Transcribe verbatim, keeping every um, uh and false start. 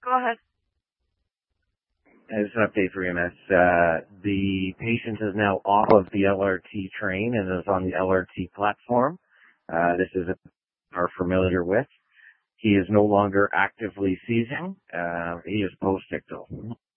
Go ahead. As an update for E M S, uh, the patient is now off of the L R T train and is on the L R T platform. Uh, this is a are familiar with. He is no longer actively seizing. Uh, he is post-ictal.